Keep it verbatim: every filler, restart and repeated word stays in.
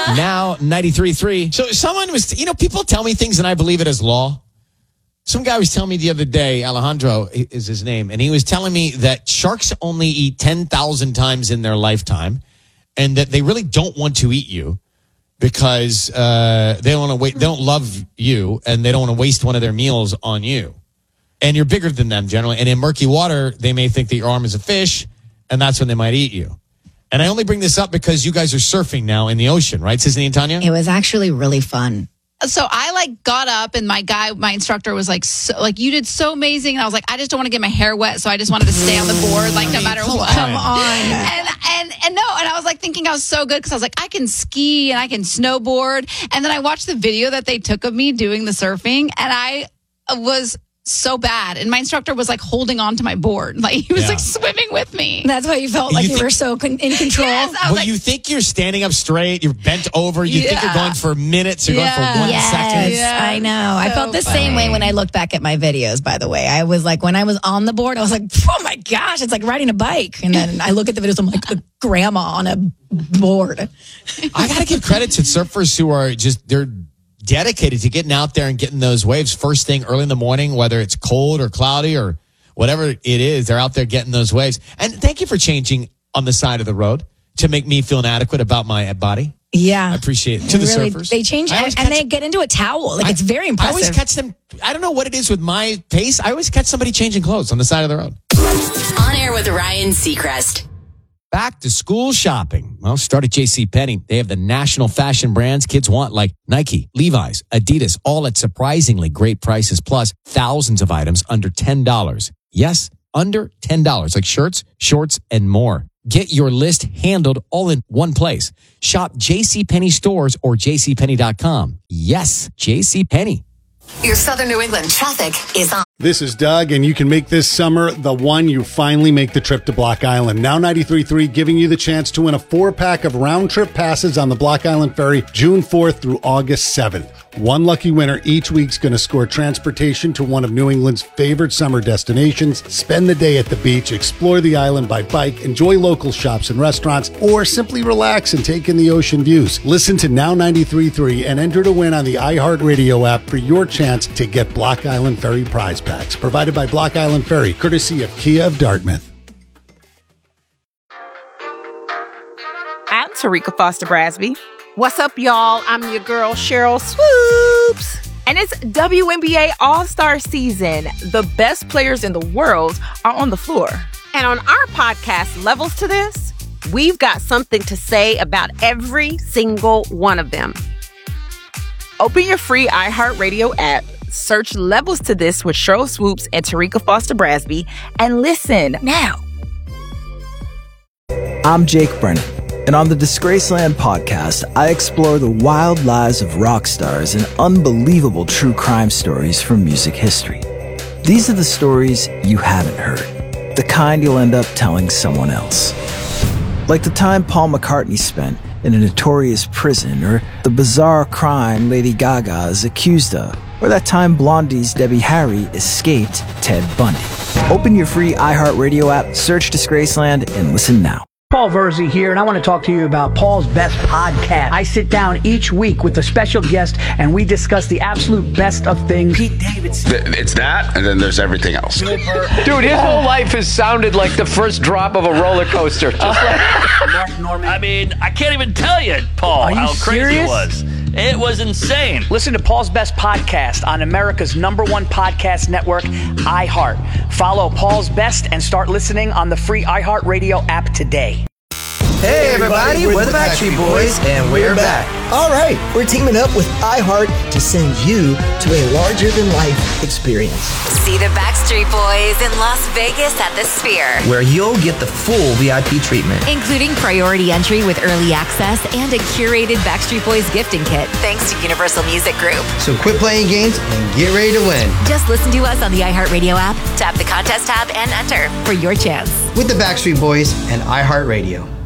Now ninety-three point three. So someone was, you know, people tell me things and I believe it as law. Some guy was telling me the other day, Alejandro is his name, and he was telling me that sharks only eat ten thousand times in their lifetime and that they really don't want to eat you because uh, they don't want to wait. They don't love you and they don't want to waste one of their meals on you. And you're bigger than them generally. And in murky water, they may think that your arm is a fish, and that's when they might eat you. And I only bring this up because you guys are surfing now in the ocean, right, Sisney and Tanya? It was actually really fun. So I like got up and my guy, my instructor was like, so, like, you did so amazing. And I was like, I just don't want to get my hair wet. So I just wanted to stay on the board, like, no matter what. Come on. And, and, and no, and I was like thinking I was so good because I was like, I can ski and I can snowboard. And then I watched the video that they took of me doing the surfing and I was so bad. And my instructor was like holding on to my board. Like he was Yeah. like swimming with me. That's why you felt like You you, think- were so con- in control. Yes, I was Well, like, you think you're standing up straight, you're bent over, you think you're Yeah. going for minutes, you're Yeah. going for one Yes, second. Yeah. I know. I So felt the funny. same way when I looked back at my videos, by the way. I was like, when I was on the board, I was like, oh my gosh, it's like riding a bike. And then I look at the videos, I'm like a grandma on a board. I got to give credit to surfers who are just, they're dedicated to getting out there and getting those waves first thing early in the morning, whether it's cold or cloudy or whatever it is. They're out there getting those waves. And thank you for changing on the side of the road to make me feel inadequate about my body. Yeah. I appreciate it. To the Really, surfers. they change I and, always and catch- they get into a towel. Like I- it's very I impressive. always catch them. I don't know what it is with my pace. I always catch somebody changing clothes on the side of the road. On air with Ryan Seacrest. Back to school shopping. Well, start at JCPenney. They have the national fashion brands kids want like Nike, Levi's, Adidas, all at surprisingly great prices, plus thousands of items under ten dollars. Yes, under ten dollars, like shirts, shorts, and more. Get your list handled all in one place. Shop JCPenney stores or J C Penney dot com. Yes, JCPenney. Your Southern New England traffic is on. This is Doug, and you can make this summer the one you finally make the trip to Block Island. Now ninety-three point three giving you the chance to win a four-pack of round-trip passes on the Block Island Ferry June fourth through August seventh. One lucky winner each week's going to score transportation to one of New England's favorite summer destinations, spend the day at the beach, explore the island by bike, enjoy local shops and restaurants, or simply relax and take in the ocean views. Listen to Now ninety-three point three and enter to win on the iHeartRadio app for your chance to get Block Island Ferry prize packs. Provided by Block Island Ferry, courtesy of Kia of Dartmouth. I'm Tarika Foster Brasby. What's up, y'all? I'm your girl, Cheryl Swoops. And it's W N B A All-Star season. The best players in the world are on the floor. And on our podcast, Levels to This, we've got something to say about every single one of them. Open your free iHeartRadio app, search Levels to This with Cheryl Swoops and Tarika Foster Brasby, and listen now. I'm Jake Brennan, and on the Disgraceland podcast, I explore the wild lives of rock stars and unbelievable true crime stories from music history. These are the stories you haven't heard, the kind you'll end up telling someone else. Like the time Paul McCartney spent in a notorious prison, or the bizarre crime Lady Gaga is accused of, or that time Blondie's Debbie Harry escaped Ted Bundy. Open your free iHeartRadio app, search Disgraceland, and listen now. Paul Verzi here, and I want to talk to you about Paul's Best Podcast. I sit down each week with a special guest, and we discuss the absolute best of things. Pete Davidson. It's that, and then there's everything else. Dude, his whole life has sounded like the first drop of a roller coaster. Just like Mark Norman. I mean, I can't even tell you, Paul, Are you how crazy serious? it was. It was insane. Listen to Paul's Best Podcast on America's number one podcast network, iHeart. Follow Paul's Best and start listening on the free iHeartRadio app today. Hey everybody, we're the Backstreet Boys, and we're back. All right, we're teaming up with iHeart to send you to a larger-than-life experience. See the Backstreet Boys in Las Vegas at the Sphere, Where you'll get the full V I P treatment. including priority entry with early access and a curated Backstreet Boys gifting kit. thanks to Universal Music Group. So quit playing games and get ready to win. Just listen to us on the iHeartRadio app Tap the contest tab and enter. for your chance. With the Backstreet Boys and iHeartRadio.